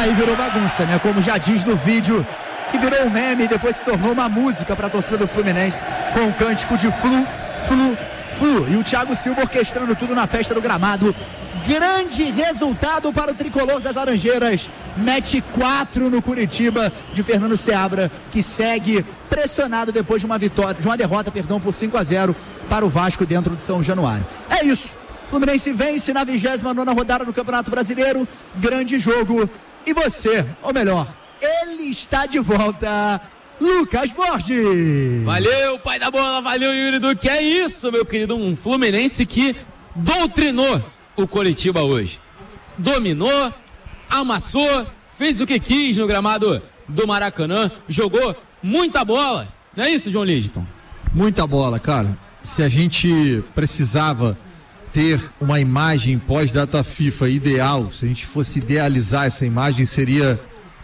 aí virou bagunça, né? Como já diz no vídeo, que virou um meme e depois se tornou uma música para a torcida do Fluminense, com o cântico de flu, flu, flu. E o Thiago Silva orquestrando tudo na festa do gramado. Grande resultado para o tricolor das Laranjeiras. Mete 4 no Curitiba de Fernando Seabra, que segue pressionado depois de uma derrota por 5-0 para o Vasco dentro de São Januário. É isso. Fluminense vence na 29ª rodada do Campeonato Brasileiro. Grande jogo. E você, ou melhor, ele está de volta. Lucas Borges. Valeu, pai da bola. Valeu, Yuri Duque. É isso, meu querido. Um Fluminense que doutrinou o Coritiba hoje. Dominou, amassou, fez o que quis no gramado do Maracanã, jogou muita bola. Não é isso, João Lidton? Muita bola, cara. Se a gente precisava ter uma imagem pós-data FIFA ideal, se a gente fosse idealizar essa imagem, seria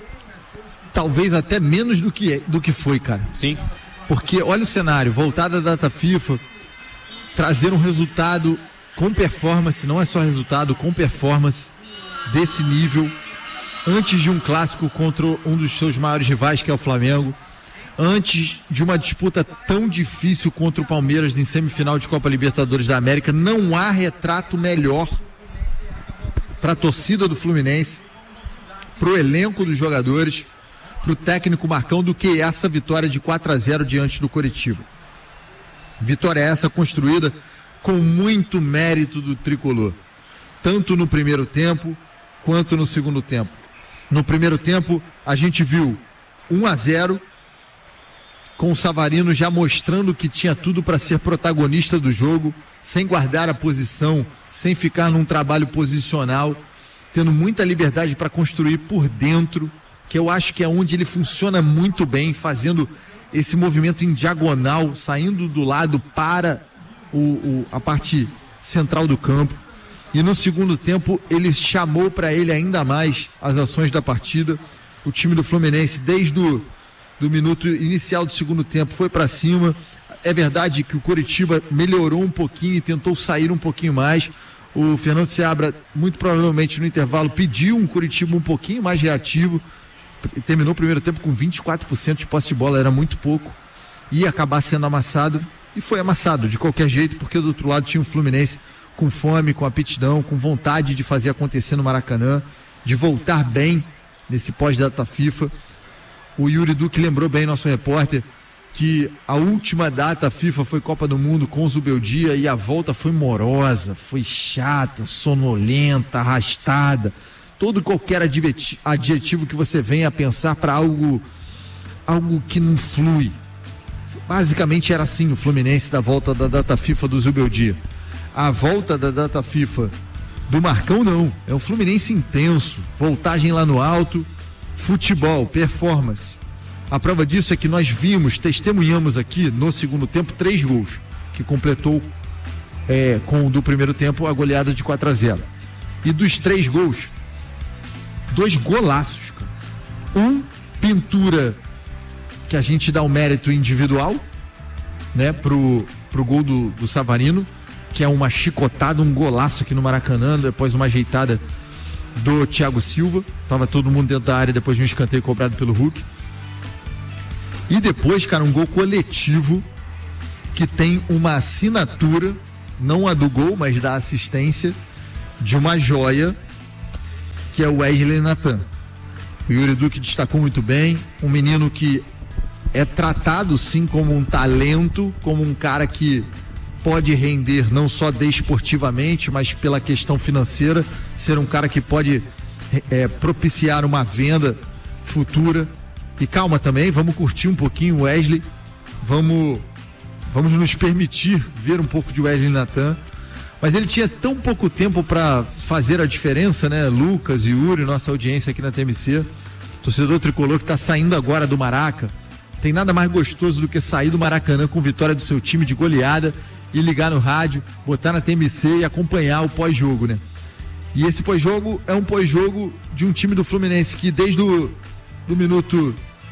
talvez até menos do que foi, cara. Sim. Porque olha o cenário, voltar da data FIFA, trazer um resultado com performance, não é só resultado, com performance desse nível, antes de um clássico contra um dos seus maiores rivais, que é o Flamengo, antes de uma disputa tão difícil contra o Palmeiras em semifinal de Copa Libertadores da América. Não há retrato melhor para a torcida do Fluminense, para o elenco dos jogadores, para o técnico Marcão, do que essa vitória de 4-0 diante do Coritiba. Vitória essa construída com muito mérito do tricolor, tanto no primeiro tempo quanto no segundo tempo. No primeiro tempo a gente viu 1-0, com o Savarino já mostrando que tinha tudo para ser protagonista do jogo, sem guardar a posição, sem ficar num trabalho posicional, tendo muita liberdade para construir por dentro, que eu acho que é onde ele funciona muito bem, fazendo esse movimento em diagonal, saindo do lado para a parte central do campo. E no segundo tempo ele chamou para ele ainda mais as ações da partida. O time do Fluminense, desde do minuto inicial do segundo tempo, foi para cima. É verdade que o Coritiba melhorou um pouquinho e tentou sair um pouquinho mais. O Fernando Seabra, muito provavelmente no intervalo, pediu um Coritiba um pouquinho mais reativo. Terminou o primeiro tempo com 24% de posse de bola, era muito pouco. Ia acabar sendo amassado, e foi amassado de qualquer jeito, porque do outro lado tinha um Fluminense com fome, com aptidão, com vontade de fazer acontecer no Maracanã, de voltar bem nesse pós-data FIFA. O Yuri Duque lembrou bem, nosso repórter, que a última data FIFA foi Copa do Mundo com o Zubeldia, e a volta foi morosa, foi chata, sonolenta, arrastada. Todo qualquer adjetivo que você venha a pensar para algo que não flui. Basicamente era assim o Fluminense da volta da data FIFA do Zubeldia. A volta da data FIFA do Marcão não, é um Fluminense intenso, voltagem lá no alto, futebol, performance. A prova disso é que nós testemunhamos aqui no segundo tempo 3 gols, que completou com o do primeiro tempo a goleada de 4-0. E dos 3 gols, 2 golaços, cara. Um, pintura, que a gente dá um mérito individual, né, pro gol do Savarino, que é uma chicotada, um golaço aqui no Maracanã, depois uma ajeitada do Thiago Silva. Tava todo mundo dentro da área depois de um escanteio cobrado pelo Hulk. E depois, cara, um gol coletivo que tem uma assinatura, não a do gol, mas da assistência, de uma joia, que é o Wesley Natan. O Yuri Duque destacou muito bem, um menino que é tratado sim como um talento, como um cara que pode render não só desportivamente, mas pela questão financeira, ser um cara que pode propiciar uma venda futura. E calma também, vamos curtir um pouquinho o Wesley, vamos nos permitir ver um pouco de Wesley Natan. Mas ele tinha tão pouco tempo para fazer a diferença, né? Lucas e Yuri, nossa audiência aqui na TMC, torcedor tricolor que está saindo agora do Maraca. Tem nada mais gostoso do que sair do Maracanã com vitória do seu time de goleada e ligar no rádio, botar na TMC e acompanhar o pós-jogo, né? E esse pós-jogo é um pós-jogo de um time do Fluminense que desde do minuto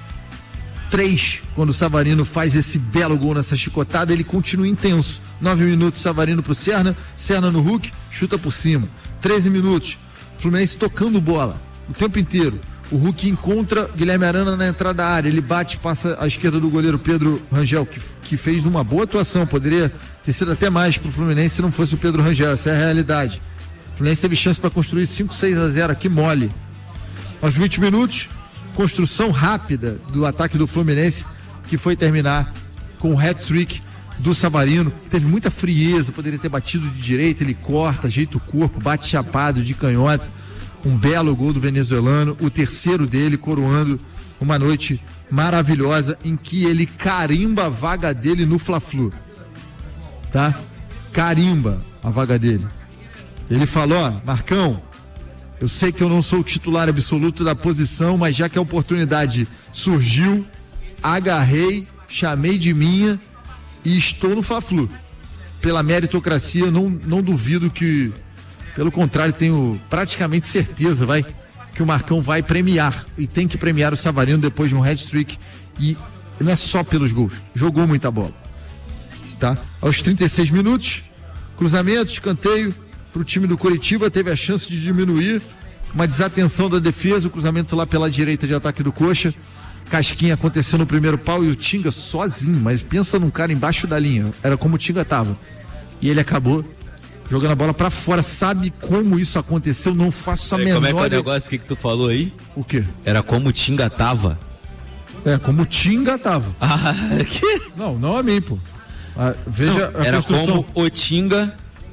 3, quando o Savarino faz esse belo gol nessa chicotada, ele continua intenso. 9 minutos, Savarino pro Serna no Hulk, chuta por cima. 13 minutos, Fluminense tocando bola o tempo inteiro. O Hulk encontra Guilherme Arana na entrada da área, ele bate, passa à esquerda do goleiro Pedro Rangel, que fez uma boa atuação, poderia ter sido até mais pro Fluminense se não fosse o Pedro Rangel, essa é a realidade. O Fluminense teve chance para construir 5-6-0 aqui mole. Aos 20 minutos, construção rápida do ataque do Fluminense, que foi terminar com o hat-trick do Savarino, que teve muita frieza, poderia ter batido de direita, ele corta, ajeita o corpo, bate chapado de canhota, um belo gol do venezuelano, o terceiro dele, coroando uma noite maravilhosa em que ele carimba a vaga dele no Fla-Flu, tá? Carimba a vaga dele. Ele falou, ó, Marcão, eu sei que eu não sou o titular absoluto da posição, mas já que a oportunidade surgiu, agarrei, chamei de minha e estou no Fla-Flu. Pela meritocracia, não duvido que, pelo contrário, tenho praticamente certeza, que o Marcão vai premiar, e tem que premiar o Savarino depois de um hat-trick, e não é só pelos gols, jogou muita bola, tá? Aos 36 minutos, cruzamento, escanteio pro time do Coritiba, teve a chance de diminuir, uma desatenção da defesa, o cruzamento lá pela direita de ataque do Coxa, casquinha aconteceu no primeiro pau e o Tinga sozinho, mas pensa num cara embaixo da linha, era como o Tinga tava, e ele acabou jogando a bola pra fora. Sabe como isso aconteceu? Não faço a menor... Como é que é o negócio que tu falou aí? O quê? Era como o Tinga tava. É, como o Tinga tava. Ah, que? Não a mim, pô. Veja não, a era construção. como o Tinga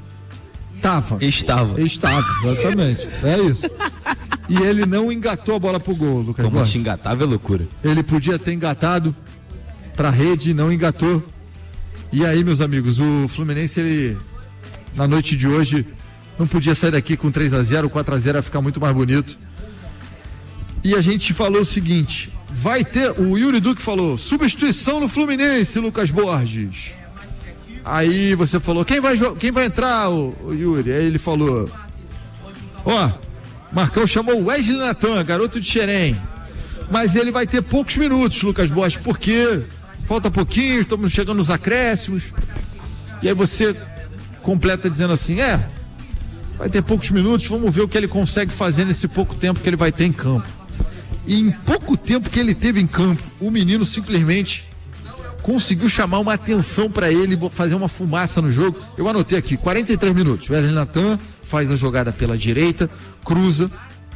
estava, exatamente. É isso. E ele não engatou a bola pro gol, Lucas Como Borges. te engatava é loucura. Ele podia ter engatado pra rede, não engatou. E aí, meus amigos, o Fluminense, ele, na noite de hoje, não podia sair daqui com 3-0, 4-0 ia ficar muito mais bonito. E a gente falou o seguinte, vai ter, o Yuri Duque falou, substituição no Fluminense, Lucas Borges. Aí você falou, quem vai entrar, o Yuri? Aí ele falou, Marcão chamou o Wesley Natan, garoto de Xerém, mas ele vai ter poucos minutos, Lucas Borges, porque falta pouquinho, estamos chegando nos acréscimos. E aí você completa dizendo assim, vai ter poucos minutos, vamos ver o que ele consegue fazer nesse pouco tempo que ele vai ter em campo. E em pouco tempo que ele teve em campo, o menino simplesmente conseguiu chamar uma atenção para ele, fazer uma fumaça no jogo. Eu anotei aqui, 43 minutos, o Wesley Natan faz a jogada pela direita, cruza,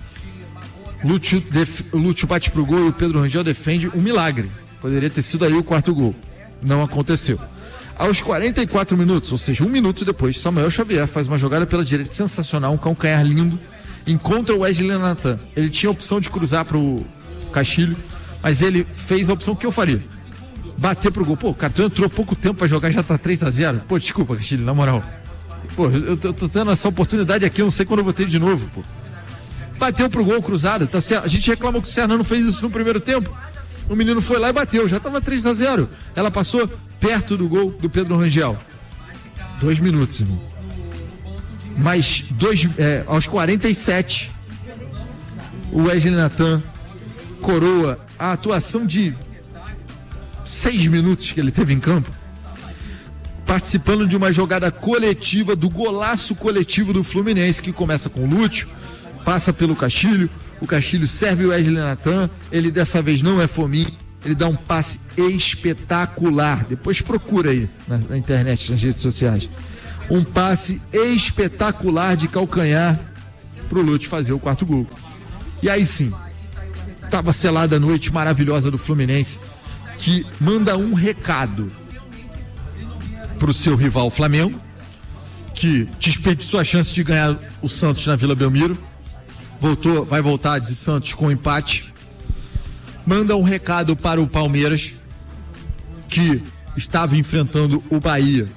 Lúcio bate pro gol e o Pedro Rangel defende, um milagre. Poderia ter sido aí o quarto gol, não aconteceu. Aos 44 minutos, ou seja, um minuto depois, Samuel Xavier faz uma jogada pela direita sensacional, um calcanhar lindo, encontra o Wesley Natan. Ele tinha a opção de cruzar pro Castilho, mas ele fez a opção que eu faria, bater pro gol. Pô, o cartão entrou pouco tempo pra jogar, já tá 3-0. Pô, desculpa, Castilho, na moral. Pô, eu tô tendo essa oportunidade aqui, eu não sei quando eu vou ter de novo, pô. Bateu pro gol cruzado, tá certo. A gente reclamou que o Serrano fez isso no primeiro tempo. O menino foi lá e bateu, já tava 3-0. Ela passou perto do gol do Pedro Rangel. 2 minutos, irmão. Mas aos 47, o Wesley Natan coroa a atuação de 6 minutos que ele teve em campo, participando de uma jogada coletiva, do golaço coletivo do Fluminense, que começa com o Lúcio, passa pelo Castilho, o Castilho serve o Wesley Natan, ele dessa vez não é fominho, ele dá um passe espetacular, depois procura aí na internet, nas redes sociais, um passe espetacular de calcanhar pro Lúcio fazer o quarto gol. E aí sim, tava selada a noite maravilhosa do Fluminense, que manda um recado pro seu rival Flamengo, que desperdiçou a chance de ganhar o Santos na Vila Belmiro, vai voltar de Santos com empate. Manda um recado para o Palmeiras, que estava enfrentando o Bahia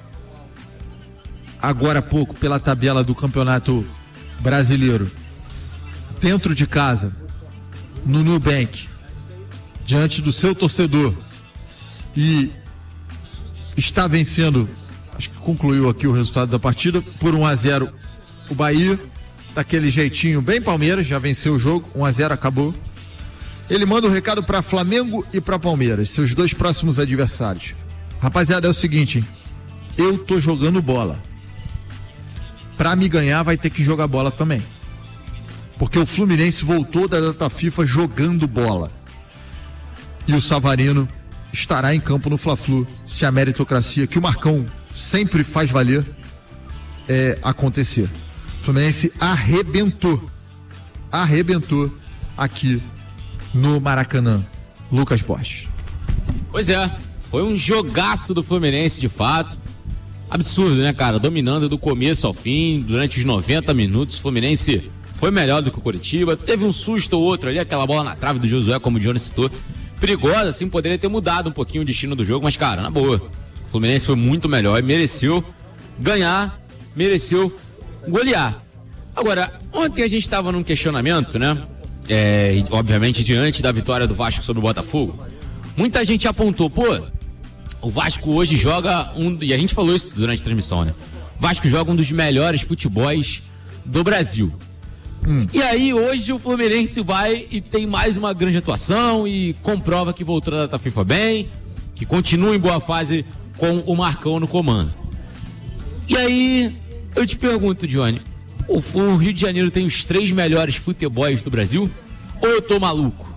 agora há pouco pela tabela do Campeonato Brasileiro, dentro de casa, no Nubank, diante do seu torcedor, e está vencendo, acho que concluiu aqui o resultado da partida, por 1-0 o Bahia, daquele jeitinho bem Palmeiras, já venceu o jogo, 1-0, acabou. Ele manda um recado para Flamengo e para Palmeiras, seus dois próximos adversários. Rapaziada, é o seguinte, hein? Eu tô jogando bola. Pra me ganhar vai ter que jogar bola também. porque o Fluminense voltou da data FIFA jogando bola. E o Savarino estará em campo no Fla-Flu se a meritocracia que o Marcão sempre faz valer acontecer. O Fluminense arrebentou aqui no Maracanã. Lucas Borges. Pois é, foi um jogaço do Fluminense de fato. Absurdo, né, cara? Dominando do começo ao fim, durante os 90 minutos, o Fluminense foi melhor do que o Coritiba. Teve um susto ou outro ali, aquela bola na trave do Josué, como o Johnny citou. Perigosa, assim, poderia ter mudado um pouquinho o destino do jogo, mas, cara, na boa. O Fluminense foi muito melhor e mereceu ganhar, mereceu golear. Agora, ontem a gente estava num questionamento, né? Obviamente, diante da vitória do Vasco sobre o Botafogo. Muita gente apontou, o Vasco hoje joga e a gente falou isso durante a transmissão, né? O Vasco joga um dos melhores futebols do Brasil. E aí hoje o Fluminense vai e tem mais uma grande atuação e comprova que voltou da data FIFA bem, que continua em boa fase com o Marcão no comando. E aí eu te pergunto, Johnny, o Rio de Janeiro tem os 3 melhores futebols do Brasil? Ou eu tô maluco?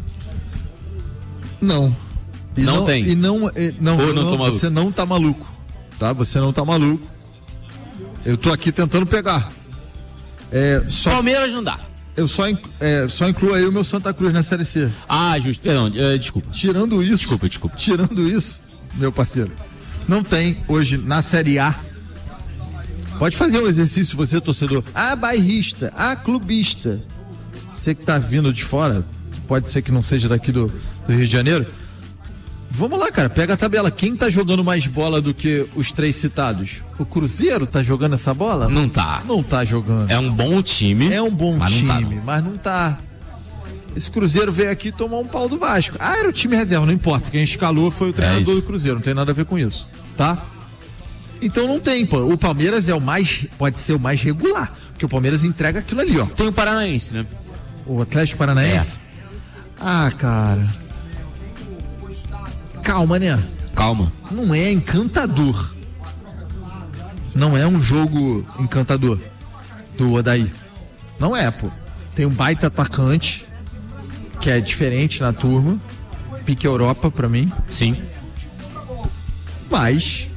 Não. Não tem. Não, tô maluco? você não tá maluco, tá? Você não tá maluco. Eu tô aqui tentando pegar. Palmeiras não dá. Eu só incluo aí o meu Santa Cruz na Série C. Ah, justo, perdão, desculpa. Tirando isso. Desculpa. Tirando isso, meu parceiro, não tem hoje na Série A. Pode fazer um exercício, você, torcedor. Bairrista, clubista. Você que tá vindo de fora, pode ser que não seja daqui do Rio de Janeiro. Vamos lá, cara, pega a tabela. Quem tá jogando mais bola do que os 3 citados? O Cruzeiro tá jogando essa bola? Não tá. Não tá jogando. É um bom time. Mas não tá. Esse Cruzeiro veio aqui tomar um pau do Vasco. Era o time reserva, não importa. Quem escalou foi o treinador do Cruzeiro, não tem nada a ver com isso, tá? Então não tem, pô. O Palmeiras pode ser o mais regular, porque o Palmeiras entrega aquilo ali, ó. Tem o Paranaense, né? O Atlético Paranaense? Cara. Calma, né? Calma. Não é encantador. Não é um jogo encantador do Odaí. Não é, pô. Tem um baita atacante, que é diferente na turma. Pique Europa pra mim. Sim. Mas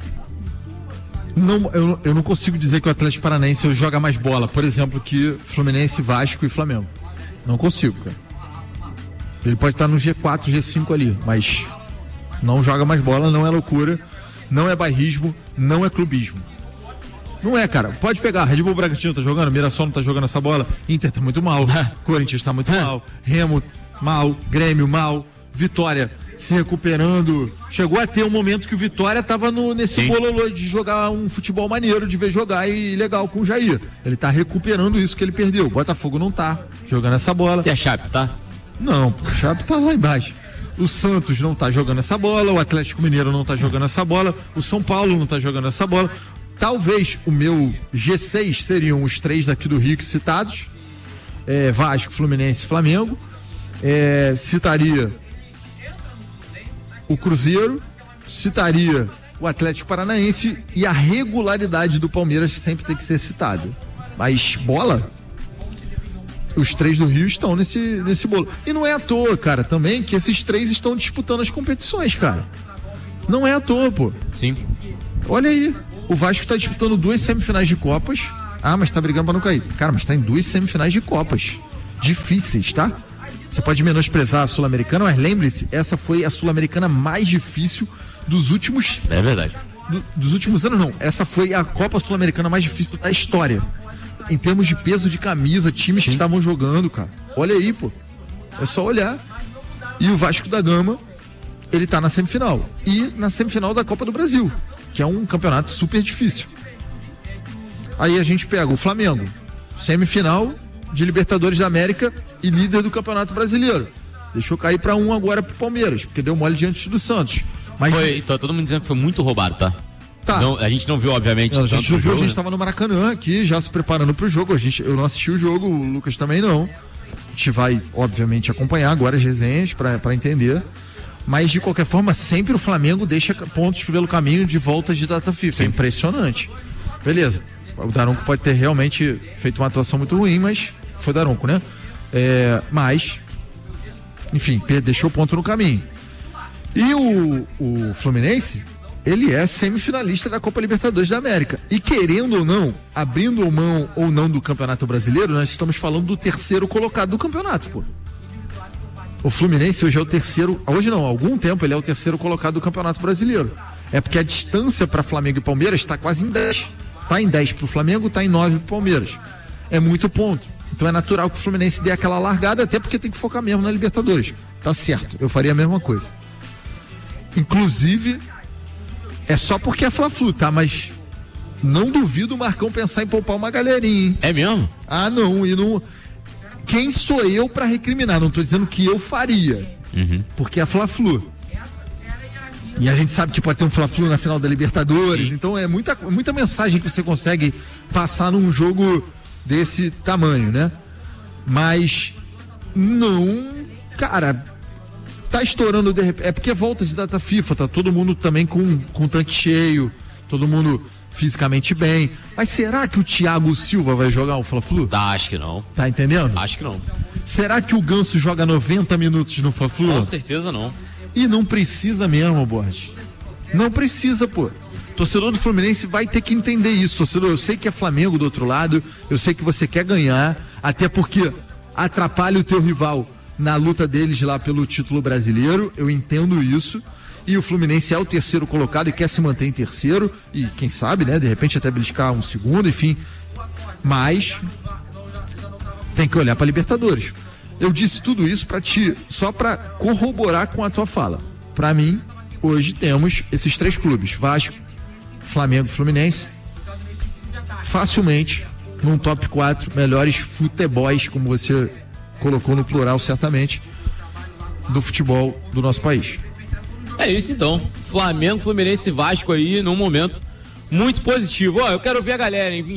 eu não consigo dizer que o Atlético Paranaense joga mais bola, por exemplo, que Fluminense, Vasco e Flamengo. Não consigo, cara. Ele pode estar no G4, G5 ali, mas não joga mais bola, não é loucura, não é bairrismo, não é clubismo. Não é, cara. Pode pegar, Red Bull Bragantino tá jogando, Mirassol não tá jogando essa bola, Inter tá muito mal, Corinthians tá muito mal, Remo mal, Grêmio mal, Vitória se recuperando. Chegou a ter um momento que o Vitória tava nesse bololô de jogar um futebol maneiro, de ver jogar e legal com o Jair. Ele tá recuperando isso que ele perdeu. O Botafogo não tá jogando essa bola. E a Chape, tá? Não, o Chape tá lá embaixo. O Santos não tá jogando essa bola, o Atlético Mineiro não tá jogando essa bola, o São Paulo não tá jogando essa bola. Talvez o meu G6 seriam os 3 aqui do Rio citados, Vasco, Fluminense e Flamengo. Citaria o Cruzeiro, citaria o Atlético Paranaense e a regularidade do Palmeiras sempre tem que ser citada. Mas bola, os 3 do Rio estão nesse bolo. E não é à toa, cara, também que esses 3 estão disputando as competições, cara. Não é à toa, pô. Sim. Olha aí, o Vasco tá disputando 2 semifinais de Copas. Mas tá brigando pra não cair. Cara, mas tá em 2 semifinais de Copas. Difíceis, tá? Você pode menosprezar a Sul-Americana, mas lembre-se, essa foi a Sul-Americana mais difícil dos últimos... É verdade. Dos últimos anos, não. Essa foi a Copa Sul-Americana mais difícil da história. Em termos de peso de camisa, times que estavam jogando, cara. Olha aí, pô. É só olhar. E o Vasco da Gama, ele tá na semifinal. E na semifinal da Copa do Brasil, que é um campeonato super difícil. Aí a gente pega o Flamengo, semifinal de Libertadores da América e líder do Campeonato Brasileiro. Deixou cair pra 1 agora pro Palmeiras, porque deu mole diante do Santos. Mas então, todo mundo dizendo que foi muito roubado, tá? Tá. Não, a gente não viu, obviamente, a gente não viu, jogo, a gente tava no Maracanã aqui, já se preparando pro jogo. Eu não assisti o jogo, o Lucas também não. A gente vai, obviamente, acompanhar agora as resenhas pra entender. Mas, de qualquer forma, sempre o Flamengo deixa pontos pelo caminho de volta de data FIFA. Sim. É impressionante. Beleza. O Daronco pode ter realmente feito uma atuação muito ruim, mas foi Daronco, né? Mas, enfim, deixou o ponto no caminho. E o Fluminense, ele é semifinalista da Copa Libertadores da América. E querendo ou não, abrindo mão ou não do Campeonato Brasileiro, nós estamos falando do terceiro colocado do campeonato, pô. O Fluminense hoje é o terceiro, hoje não, há algum tempo ele é o terceiro colocado do Campeonato Brasileiro. É porque a distância para Flamengo e Palmeiras está quase em 10. Está em 10 para o Flamengo, está em 9 para o Palmeiras. É muito ponto. Então é natural que o Fluminense dê aquela largada, até porque tem que focar mesmo na Libertadores. Tá certo, eu faria a mesma coisa. Inclusive, é só porque é Fla-Flu, tá? Mas não duvido o Marcão pensar em poupar uma galerinha, hein? É mesmo? Ah, não, e não... Quem sou eu pra recriminar? Não tô dizendo que eu faria, porque é Fla-Flu. E a gente sabe que pode ter um Fla-Flu na final da Libertadores. Sim. Então é muita mensagem que você consegue passar num jogo desse tamanho, né? Mas não, cara, tá estourando de repente. É porque é volta de data FIFA, tá todo mundo também com o tanque cheio, todo mundo fisicamente bem. Mas será que o Thiago Silva vai jogar o Fla-Flu? Acho que não. Tá entendendo? Acho que não. Será que o Ganso joga 90 minutos no Fla-Flu? Com certeza não. E não precisa mesmo, Borges. Não precisa, pô. Torcedor do Fluminense vai ter que entender isso. Torcedor, eu sei que é Flamengo do outro lado, eu sei que você quer ganhar, até porque atrapalha o teu rival na luta deles lá pelo título brasileiro, eu entendo isso. E o Fluminense é o terceiro colocado e quer se manter em terceiro, e quem sabe, né, de repente até beliscar um segundo, enfim. Mas tem que olhar para Libertadores. Eu disse tudo isso só para corroborar com a tua fala. Para mim, hoje temos esses três clubes, Vasco, Flamengo e Fluminense, facilmente num top 4 melhores futebols, como você colocou no plural certamente, do futebol do nosso país. É isso então, Flamengo, Fluminense e Vasco aí num momento muito positivo. Eu quero ver a galera em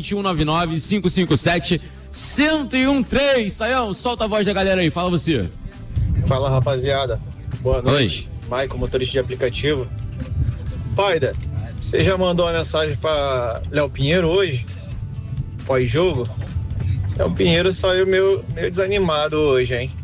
2199-557-1013. Saião, solta a voz da galera aí, fala você. Fala, rapaziada, boa noite. Oi. Maicon, motorista de aplicativo. Paida, você já mandou uma mensagem para Léo Pinheiro hoje? Pós-jogo? Léo Pinheiro saiu meio desanimado hoje, hein?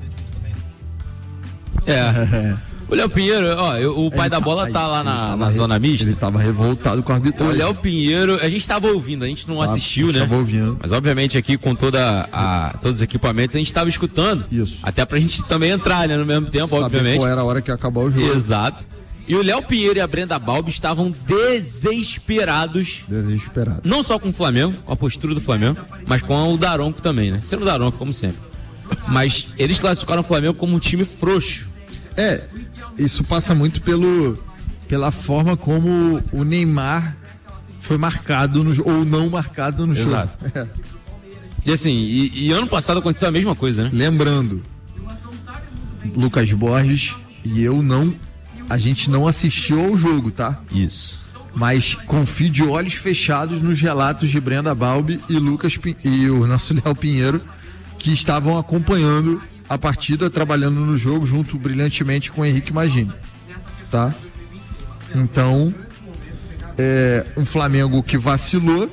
O Léo Pinheiro, o pai da bola tá lá na zona mista. Ele tava revoltado com a arbitragem. O Léo Pinheiro, a gente tava ouvindo, a gente não assistiu, né? Tava ouvindo. Mas obviamente aqui com todos os equipamentos a gente tava escutando. Isso. Até pra gente também entrar, né, no mesmo tempo, saber obviamente. Qual era a hora que ia acabar o jogo. Exato. E o Léo Pinheiro e a Brenda Balbi estavam desesperados. Não só com o Flamengo, com a postura do Flamengo, mas com o Daronco também, né? Sendo o Daronco, como sempre. Mas eles classificaram o Flamengo como um time frouxo. Isso passa muito pela forma como o Neymar foi marcado ou não marcado no jogo. Exato. E assim, e ano passado aconteceu a mesma coisa, né? Lembrando, Lucas Borges e a gente não assistiu ao jogo, tá? Isso. Mas confio de olhos fechados nos relatos de Brenda Balbi e o nosso Léo Pinheiro, que estavam acompanhando a partida, trabalhando no jogo junto brilhantemente com o Henrique Magini, tá? Então, um Flamengo que vacilou,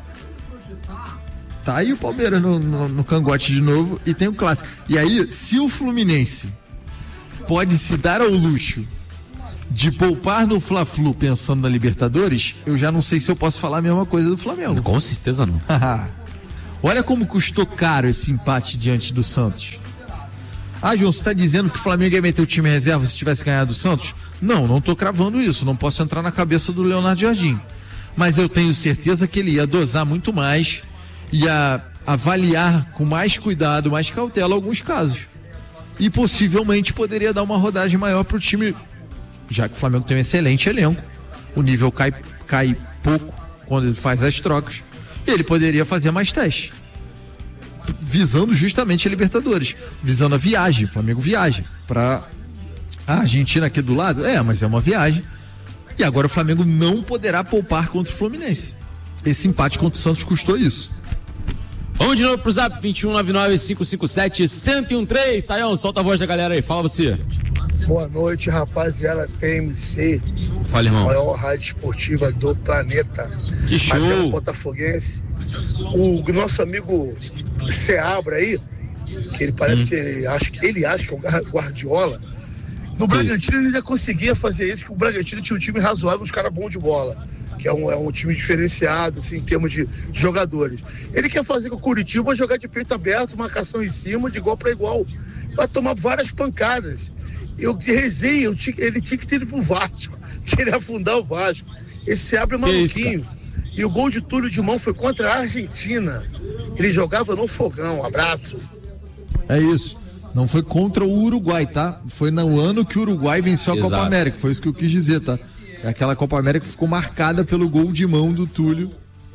tá aí o Palmeiras no cangote de novo, e tem o clássico. E aí, se o Fluminense pode se dar ao luxo de poupar no Fla-Flu pensando na Libertadores, eu já não sei se eu posso falar a mesma coisa do Flamengo. Com certeza não. Olha como custou caro esse empate diante do Santos. João, você está dizendo que o Flamengo ia meter o time em reserva se tivesse ganhado o Santos? Não tô cravando isso, não posso entrar na cabeça do Leonardo Jardim. Mas eu tenho certeza que ele ia dosar muito mais, ia avaliar com mais cuidado, mais cautela alguns casos. E possivelmente poderia dar uma rodagem maior para o time, já que o Flamengo tem um excelente elenco. O nível cai pouco quando ele faz as trocas. E ele poderia fazer mais testes, visando justamente a Libertadores, visando a viagem. O Flamengo viaja para a Argentina aqui do lado, mas é uma viagem. E agora o Flamengo não poderá poupar contra o Fluminense. Esse empate contra o Santos custou isso. Vamos de novo pro Zap 2199-557-1013. Saião, solta a voz da galera aí, fala você. Boa noite, rapaziada TMC. Fala, irmão. Maior rádio esportiva do planeta. Que show. Marcelo Botafoguense. O nosso amigo Seabra aí, que ele parece que ele acha que é o Guardiola. No Bragantino ele ainda conseguia fazer isso, que o Bragantino tinha um time razoável, uns caras bons de bola. Que é um time diferenciado, assim, em termos de jogadores. Ele quer fazer com o Curitiba jogar de peito aberto, marcação em cima, de igual para igual. Vai tomar várias pancadas. Eu rezei, ele tinha que ter ido pro Vasco, querer afundar o Vasco. Esse se abre maluquinho. E o gol de Túlio de Mão foi contra a Argentina. Ele jogava no fogão. Abraço. É isso. Não foi contra o Uruguai, tá? Foi no ano que o Uruguai venceu a Copa América. Foi isso que eu quis dizer, tá? Aquela Copa América ficou marcada pelo gol de mão do Túlio.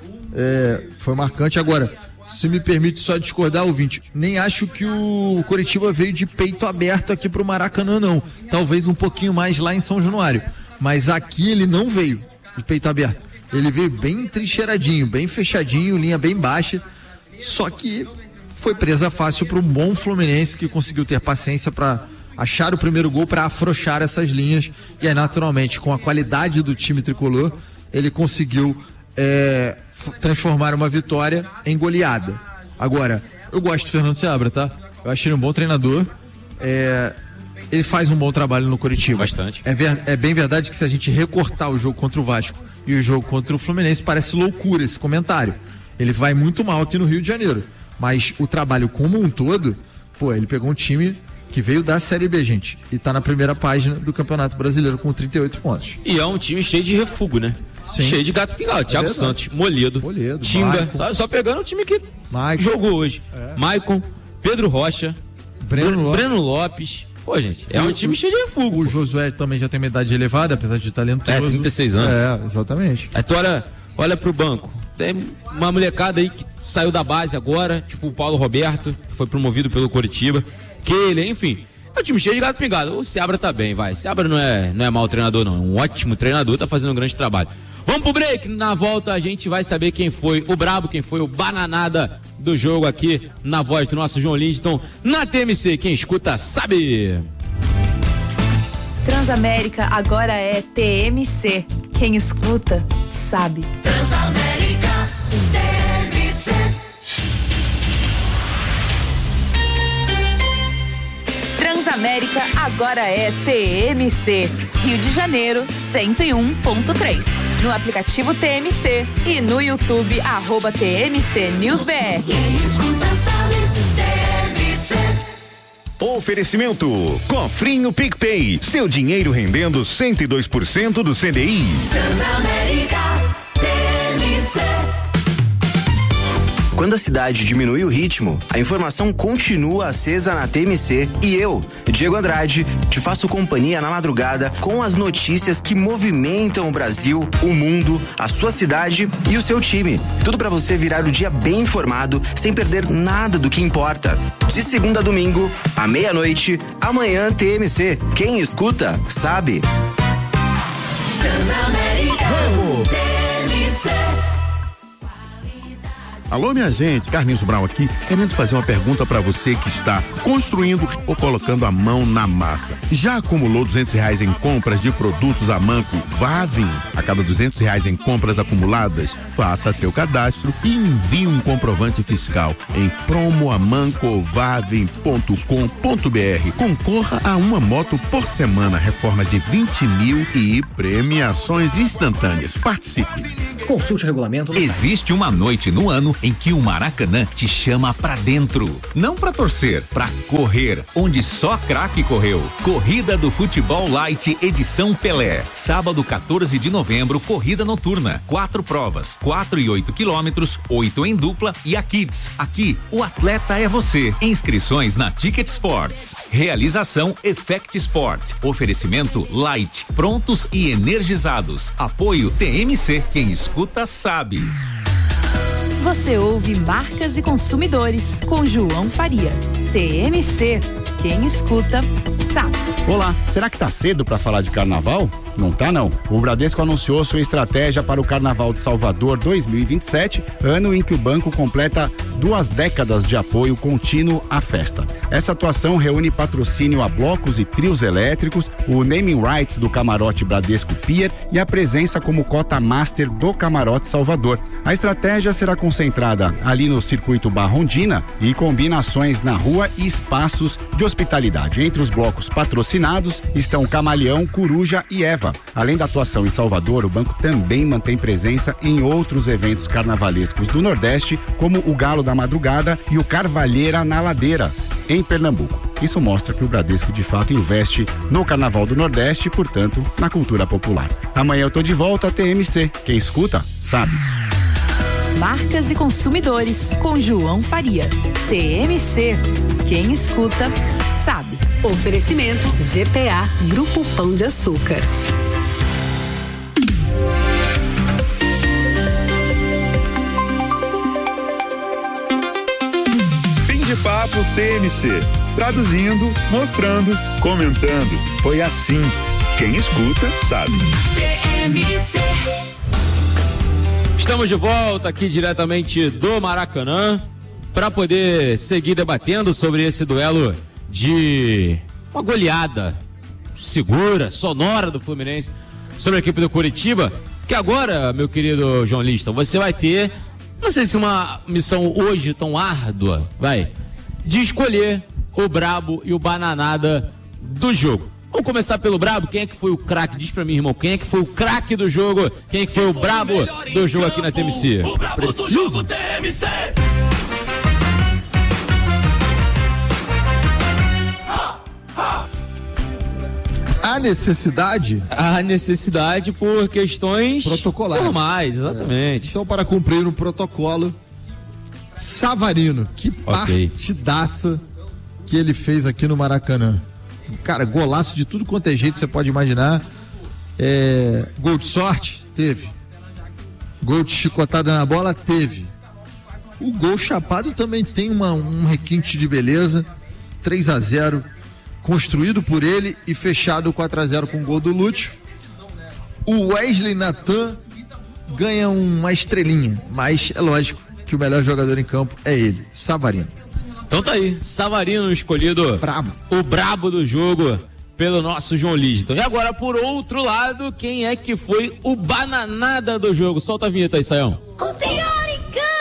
Foi marcante. Agora, se me permite só discordar, ouvinte, nem acho que o Coritiba veio de peito aberto aqui pro Maracanã, não. Talvez um pouquinho mais lá em São Januário. Mas aqui ele não veio de peito aberto. Ele veio bem trincheiradinho, bem fechadinho, linha bem baixa. Só que foi presa fácil para um bom Fluminense que conseguiu ter paciência para achar o primeiro gol, para afrouxar essas linhas. E aí, naturalmente, com a qualidade do time tricolor, ele conseguiu transformar uma vitória em goleada. Agora, eu gosto de Fernando Seabra, tá? Eu achei ele um bom treinador. Ele faz um bom trabalho no Coritiba. Bastante. É bem verdade que se a gente recortar o jogo contra o Vasco e o jogo contra o Fluminense, parece loucura esse comentário. Ele vai muito mal aqui no Rio de Janeiro. Mas o trabalho como um todo, ele pegou um time que veio da Série B, gente, e tá na primeira página do Campeonato Brasileiro com 38 pontos. E é um time cheio de refúgio, né? Sim. Cheio de gato pingado. Thiago Santos, Moledo, Tinga, só pegando o time que jogou hoje. Maicon, Pedro Rocha, Breno Lopes. Pô, gente, é um time cheio de refúgio. O Josué também já tem uma idade elevada, apesar de talentoso. 36 anos. Exatamente. Aí tu olha pro banco. Tem uma molecada aí que saiu da base agora, tipo o Paulo Roberto, que foi promovido pelo Coritiba. Enfim, é um time cheio de gato pingado. O Seabra tá bem, vai. Seabra não é mau treinador, não. É um ótimo treinador, tá fazendo um grande trabalho. Vamos pro break. Na volta a gente vai saber quem foi o brabo, quem foi o bananada do jogo aqui, na voz do nosso João Lindton, na TMC. Quem escuta sabe. Transamérica agora é TMC. Quem escuta sabe. Transamérica TMC. Transamérica agora é TMC. Rio de Janeiro 101.3. No aplicativo TMC e no YouTube @TMC News BR. Quem escuta sabe, TMC. Oferecimento Cofrinho PicPay, seu dinheiro rendendo 102% do CDI. Transamérica TMC. Quando a cidade diminui o ritmo, a informação continua acesa na TMC e eu, Diego Andrade, te faço companhia na madrugada com as notícias que movimentam o Brasil, o mundo, a sua cidade e o seu time. Tudo para você virar o dia bem informado, sem perder nada do que importa. De segunda a domingo, à meia-noite, amanhã TMC. Quem escuta, sabe. Transamérica TMC. Alô, minha gente, Carlinhos Brown aqui, querendo fazer uma pergunta para você que está construindo ou colocando a mão na massa. Já acumulou R$200 em compras de produtos Amanco Vavin? A cada R$200 em compras acumuladas, faça seu cadastro e envie um comprovante fiscal em promoamancovavin.com.br. Concorra a uma moto por semana, reformas de 20 mil e premiações instantâneas. Participe. Consulte o regulamento. Existe uma noite no ano em que o Maracanã te chama pra dentro. Não pra torcer, pra correr, onde só craque correu. Corrida do Futebol Light, edição Pelé. Sábado, 14 de novembro, corrida noturna. 4 provas, 4 e 8 quilômetros, 8 em dupla e a Kids. Aqui, o atleta é você. Inscrições na Ticket Sports. Realização Effect Sport. Oferecimento Light, prontos e energizados. Apoio TMC. Quem escuta sabe. Você ouve Marcas e Consumidores com João Faria. TMC. Quem escuta, sabe. Olá, será que tá cedo para falar de carnaval? Não tá não. O Bradesco anunciou sua estratégia para o Carnaval de Salvador 2027, ano em que o banco completa 2 décadas de apoio contínuo à festa. Essa atuação reúne patrocínio a blocos e trios elétricos, o naming rights do camarote Bradesco Pier e a presença como cota master do camarote Salvador. A estratégia será concentrada ali no circuito Barrondina e combina ações na rua e espaços de hospitalidade. Entre os blocos patrocinados estão Camaleão, Coruja e Eva. Além da atuação em Salvador, o banco também mantém presença em outros eventos carnavalescos do Nordeste, como o Galo da Madrugada e o Carvalheira na Ladeira, em Pernambuco. Isso mostra que o Bradesco de fato investe no Carnaval do Nordeste e, portanto, na cultura popular. Amanhã eu tô de volta a TMC. Quem escuta, sabe. Marcas e consumidores, com João Faria. TMC. Quem escuta, sabe. Oferecimento GPA, Grupo Pão de Açúcar. Fim de papo TMC. Traduzindo, mostrando, comentando. Foi assim. Quem escuta, sabe. TMC. Estamos de volta aqui diretamente do Maracanã para poder seguir debatendo sobre esse duelo de uma goleada segura, sonora do Fluminense sobre a equipe do Curitiba, que agora, meu querido João Liston, você vai ter, não sei se uma missão hoje tão árdua, de escolher o brabo e o bananada do jogo. Vamos começar pelo brabo. Quem é que foi o craque? Diz pra mim, irmão, quem é que foi o craque do jogo? Quem é que foi o brabo do jogo aqui na TMC? O brabo do jogo TMC. A necessidade? A necessidade por questões protocolares. Formais, exatamente. Então, para cumprir o protocolo, Savarino, que partidaça que ele fez aqui no Maracanã. Cara, golaço de tudo quanto é jeito, você pode imaginar. Gol de sorte? Teve. Gol de chicotada na bola? Teve. O gol chapado também tem um requinte de beleza. 3-0, construído por ele e fechado 4-0 com o gol do Lúcio. O Wesley Natan ganha uma estrelinha, mas é lógico que o melhor jogador em campo é ele, Savarino. Então tá aí, Savarino escolhido o brabo do jogo pelo nosso João Liston. E agora, por outro lado, quem é que foi o bananada do jogo? Solta a vinheta aí, Saião.